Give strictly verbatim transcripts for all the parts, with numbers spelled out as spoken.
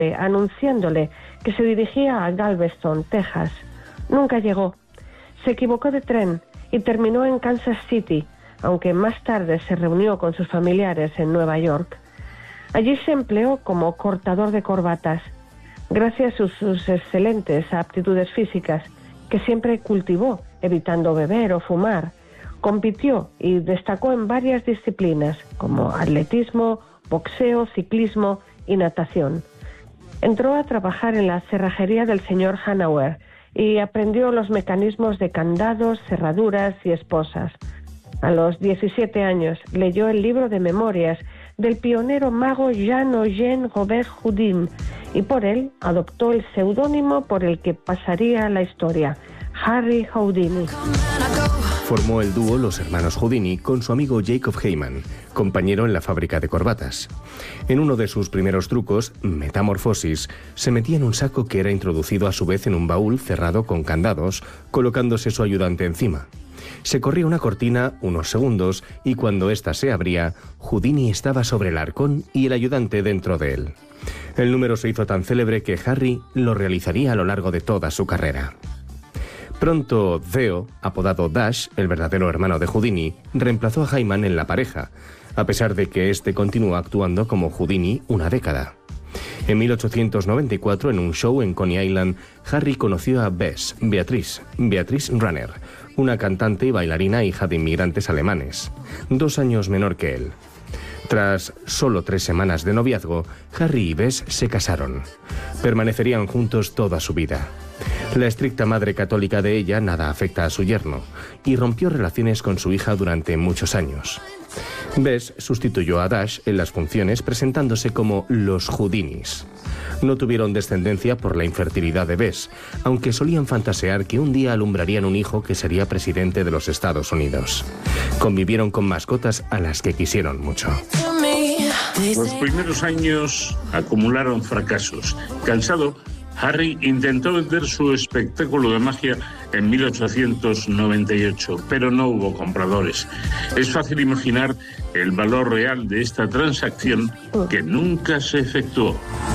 anunciándole que se dirigía a Galveston, Texas. Nunca llegó. Se equivocó de tren y terminó en Kansas City, aunque más tarde se reunió con sus familiares en Nueva York. Allí se empleó como cortador de corbatas. Gracias a sus excelentes aptitudes físicas, que siempre cultivó, evitando beber o fumar, compitió y destacó en varias disciplinas, como atletismo, boxeo, ciclismo y natación. Entró a trabajar en la cerrajería del señor Hanauer y aprendió los mecanismos de candados, cerraduras y esposas. A los diecisiete años leyó el libro de memorias del pionero mago Jean-Eugène Robert Houdin y por él adoptó el seudónimo por el que pasaría a la historia, Harry Houdini. Formó el dúo Los Hermanos Houdini con su amigo Jacob Heyman, compañero en la fábrica de corbatas. En uno de sus primeros trucos, Metamorfosis, se metía en un saco que era introducido a su vez en un baúl cerrado con candados, colocándose su ayudante encima. Se corría una cortina unos segundos y cuando ésta se abría, Houdini estaba sobre el arcón y el ayudante dentro de él. El número se hizo tan célebre que Harry lo realizaría a lo largo de toda su carrera. Pronto, Theo, apodado Dash, el verdadero hermano de Houdini, reemplazó a Heyman en la pareja, a pesar de que este continuó actuando como Houdini una década. En mil ochocientos noventa y cuatro, en un show en Coney Island, Harry conoció a Bess, Beatriz, Beatriz Runner, una cantante y bailarina hija de inmigrantes alemanes, dos años menor que él. Tras solo tres semanas de noviazgo, Harry y Bess se casaron. Permanecerían juntos toda su vida. La estricta madre católica de ella nada afecta a su yerno y rompió relaciones con su hija durante muchos años. Bess sustituyó a Dash en las funciones presentándose como los Houdinis. No tuvieron descendencia por la infertilidad de Bess, aunque solían fantasear que un día alumbrarían un hijo que sería presidente de los Estados Unidos. Convivieron con mascotas a las que quisieron mucho. Los primeros años acumularon fracasos. Cansado, Harry intentó vender su espectáculo de magia en mil ochocientos noventa y ocho, pero no hubo compradores. Es fácil imaginar el valor real de esta transacción que nunca se efectuó.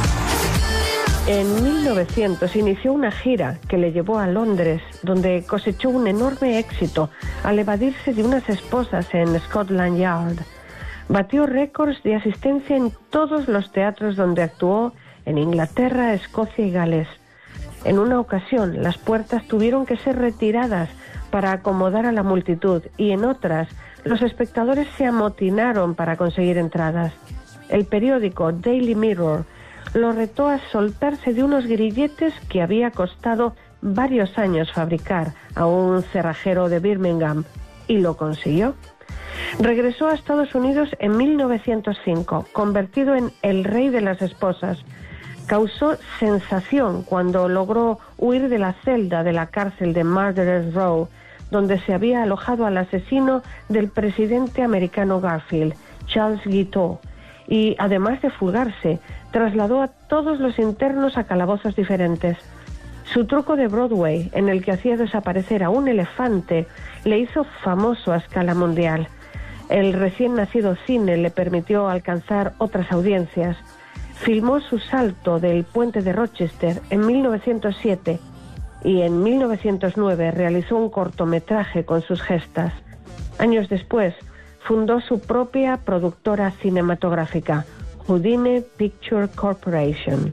En mil novecientos inició una gira que le llevó a Londres, donde cosechó un enorme éxito al evadirse de unas esposas en Scotland Yard. Batió récords de asistencia en todos los teatros donde actuó, en Inglaterra, Escocia y Gales. En una ocasión, las puertas tuvieron que ser retiradas para acomodar a la multitud y en otras, los espectadores se amotinaron para conseguir entradas. El periódico Daily Mirror lo retó a soltarse de unos grilletes que había costado varios años fabricar a un cerrajero de Birmingham y lo consiguió. Regresó a Estados Unidos en mil novecientos cinco, convertido en el rey de las esposas. Causó sensación cuando logró huir de la celda de la cárcel de Murderers Row, donde se había alojado al asesino del presidente americano Garfield, Charles Guiteau, y además de fugarse, trasladó a todos los internos a calabozos diferentes. Su truco de Broadway, en el que hacía desaparecer a un elefante, le hizo famoso a escala mundial. El recién nacido cine le permitió alcanzar otras audiencias. Filmó su salto del puente de Rochester en mil novecientos siete y en mil novecientos nueve realizó un cortometraje con sus gestas. Años después, fundó su propia productora cinematográfica, Houdini Picture Corporation.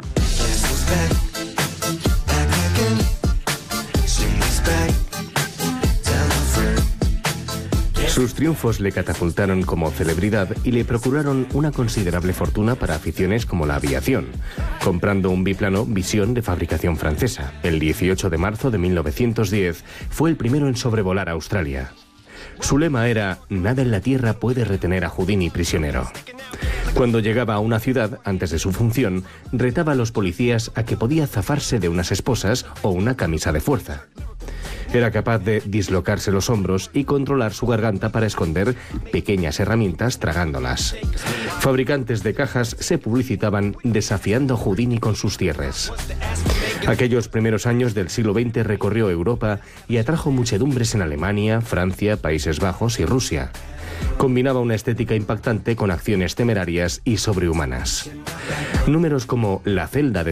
Sus triunfos le catapultaron como celebridad y le procuraron una considerable fortuna para aficiones como la aviación, comprando un biplano Vision de fabricación francesa. El dieciocho de marzo de mil novecientos diez fue el primero en sobrevolar Australia. Su lema era: nada en la tierra puede retener a Houdini prisionero. Cuando llegaba a una ciudad, antes de su función, retaba a los policías a que podía zafarse de unas esposas o una camisa de fuerza. Era capaz de dislocarse los hombros y controlar su garganta para esconder pequeñas herramientas tragándolas. Fabricantes de cajas se publicitaban desafiando a Houdini con sus cierres. Aquellos primeros años del siglo veinte recorrió Europa y atrajo muchedumbres en Alemania, Francia, Países Bajos y Rusia. Combinaba una estética impactante con acciones temerarias y sobrehumanas. Números como La celda de